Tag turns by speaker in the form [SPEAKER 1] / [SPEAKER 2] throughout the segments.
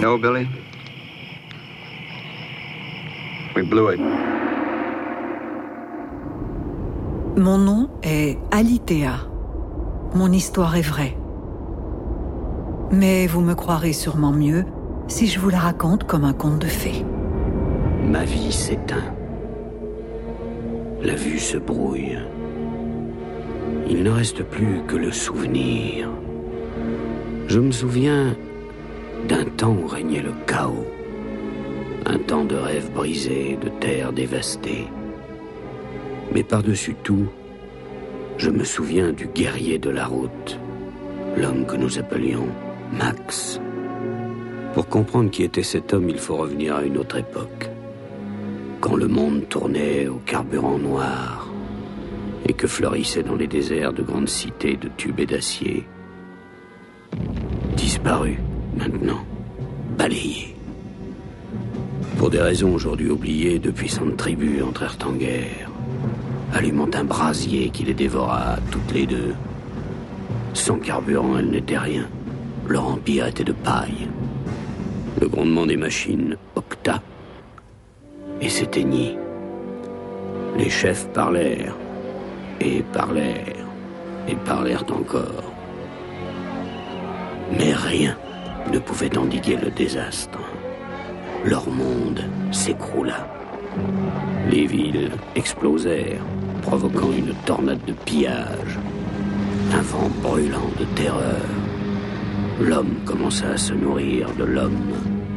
[SPEAKER 1] No, Billy? We blew it.
[SPEAKER 2] Mon nom est Alitea. Mon histoire est vraie. Mais vous me croirez sûrement mieux si je vous la raconte comme un conte de fées.
[SPEAKER 3] Ma vie s'éteint. La vue se brouille. Il ne reste plus que le souvenir. Je me souviens d'un temps où régnait le chaos. Un temps de rêves brisés, de terres dévastées. Mais par-dessus tout, je me souviens du guerrier de la route, l'homme que nous appelions Max. Pour comprendre qui était cet homme, il faut revenir à une autre époque. Quand le monde tournait au carburant noir et que fleurissaient dans les déserts de grandes cités de tubes et d'acier. Disparu, maintenant, balayé. Pour des raisons aujourd'hui oubliées, de puissantes tribus entrèrent en guerre, allumant un brasier qui les dévora toutes les deux. Sans carburant, elles n'étaient rien. Leur empire était de paille. Le grondement des machines octa et s'éteignit. Les chefs parlèrent, et parlèrent, et parlèrent encore. Mais rien ne pouvait endiguer le désastre. Leur monde s'écroula. Les villes explosèrent, provoquant une tornade de pillage. Un vent brûlant de terreur. L'homme commença à se nourrir de l'homme.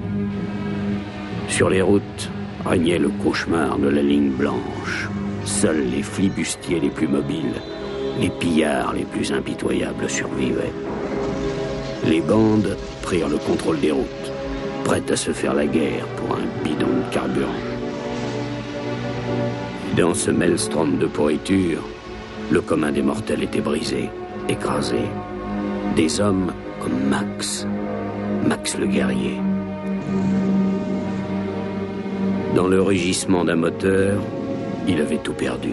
[SPEAKER 3] Sur les routes régnait le cauchemar de la ligne blanche. Seuls les flibustiers les plus mobiles, les pillards les plus impitoyables survivaient. Les bandes prirent le contrôle des routes, prêtes à se faire la guerre pour un bidon de carburant. Dans ce maelstrom de pourriture, le commun des mortels était brisé, écrasé. Des hommes comme Max le guerrier. Dans le rugissement d'un moteur, il avait tout perdu.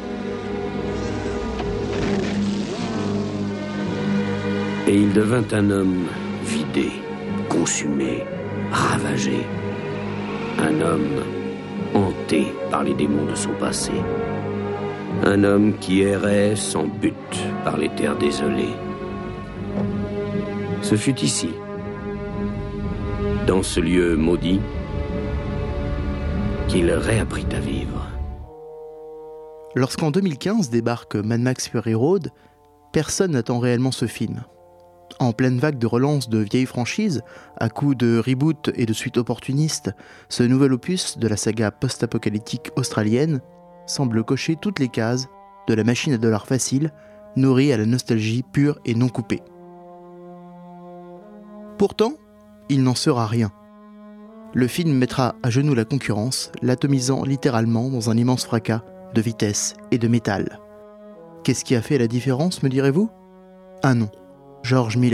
[SPEAKER 3] Et il devint un homme vidé, consumé, ravagé. Un homme hanté par les démons de son passé. Un homme qui errait sans but par les terres désolées. Ce fut ici, dans ce lieu maudit, qu'il réapprit à vivre.
[SPEAKER 4] Lorsqu'en 2015 débarque Mad Max Fury Road, personne n'attend réellement ce film. En pleine vague de relance de vieilles franchises, à coups de reboot et de suites opportunistes, ce nouvel opus de la saga post-apocalyptique australienne semble cocher toutes les cases de la machine à dollars facile, nourrie à la nostalgie pure et non coupée. Pourtant, il n'en sera rien. Le film mettra à genoux la concurrence, l'atomisant littéralement dans un immense fracas de vitesse et de métal. Qu'est-ce qui a fait la différence, me direz-vous ? Un nom, George Miller.